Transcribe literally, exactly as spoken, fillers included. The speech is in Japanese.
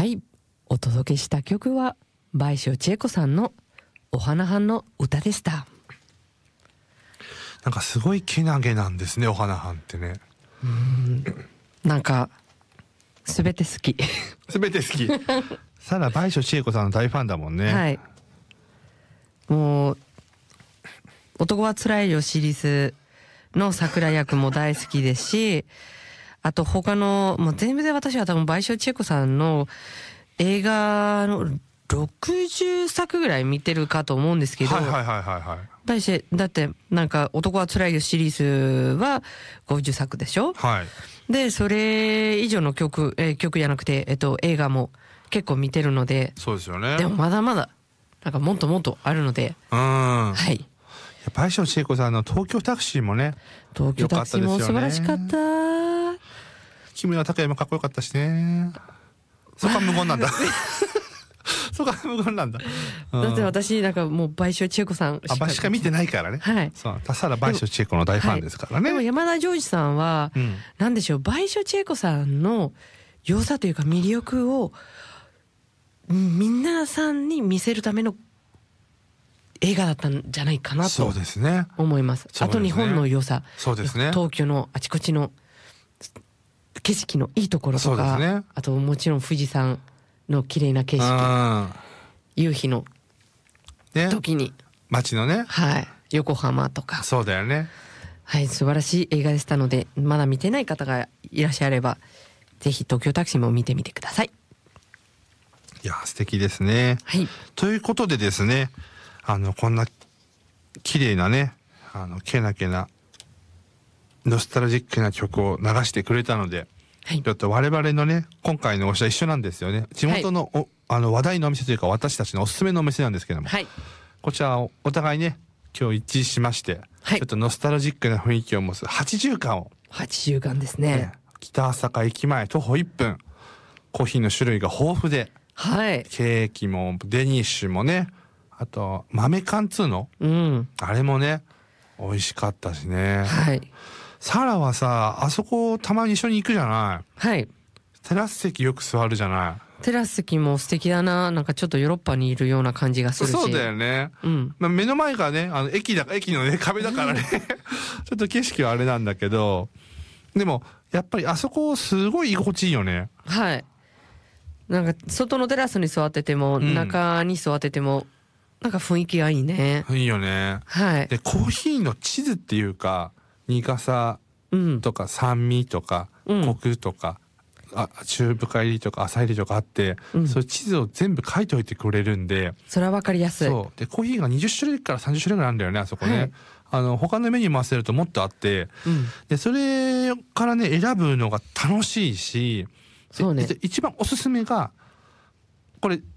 はいお届けした曲は倍賞千恵子さんのお花班の歌でした。 なんかすごいけなげなんですね、お花班ってね。 うーんなんかすべて好きすべて好きサラ倍賞千恵子さんの大ファンだもんね。 はいもう男はつらいよシリーズの桜役も大好きですし、あと他のもう全部で私は多分倍賞千恵子さんの映画のろくじゅっさくぐらい見てるかと思うんですけど、 はいはいはいはいはい。 だしてだってなんか男はつらいよシリーズはごじゅっさくでしょ。 はいでそれ以上の曲、えー曲じゃなくて、えっと、映画も結構見てるので、 そうですよね。 でもまだまだなんかもっともっとあるので、 うんはい倍賞千恵子さんの東京タクシーもね、 東京タクシーも素晴らしかった。 木村拓哉もかっこよかったしね。そこは無言なんだそこは無言なんだ、うん、 だって私なんかもう倍賞千恵子さんしかしか見てないからね。 はいそうただ倍賞千恵子の大ファンですからね。 でも山田ジョージさんは、うん、なんでしょう倍賞千恵子さんの良さというか魅力を皆さんに見せるための映画だったんじゃないかなとそうですね思います。あと日本の良さ、 そうですね、 東京のあちこちの景色のいいところとか、ね、あともちろん富士山の綺麗な景色、夕日の時に、ね、 街のね、 はい、横浜とか、 そうだよね、 はい、素晴らしい映画でしたので、まだ見てない方がいらっしゃればぜひ東京タクシーも見てみてください。 いや素敵ですね、 はい、 ということでですね、あのこんな綺麗なね、あのけなけなノスタルジックな曲を流してくれたので、はい、ちょっと我々のね今回の推しは一緒なんですよね。地元の、はい、おあの話題のお店というか私たちのおすすめのお店なんですけども、はい、こちらをお互いね今日一致しまして、はい、ちょっとノスタルジックな雰囲気を持つはちじゅうかんをはちじゅうかんですね、ね、 北朝霞駅前徒歩いっぷん、コーヒーの種類が豊富で、はい、ケーキもデニッシュもね、あと豆缶つうの、うん、あれもね美味しかったしね、はい、サラはさあそこたまに一緒に行くじゃない。はい、テラス席よく座るじゃない。 テラス席も素敵だな。なんかちょっとヨーロッパにいるような感じがするし。 そうだよね、うん、まあ、目の前がねあの駅だ駅のね壁だからねちょっと景色はあれなんだけど、でもやっぱりあそこすごい居心地いいよね。 はい、なんか外のテラスに座ってても、うん、中に座っててもなんか雰囲気がいいね。 いいよね。はい。でコーヒーの地図っていうか苦さとか酸味とか、うん、コクとか、あ中深入りとか浅入りとかあって、うん、そういう地図を全部書いておいてくれるんで、 それは分かりやすい。 そうでコーヒーがにじゅっしゅるいからさんじゅっしゅるいぐらいあるんだよねあそこね、はい、あの他のメニュー回せるともっとあって、うん、でそれからね選ぶのが楽しいし、そうね、一番おすすめがこれ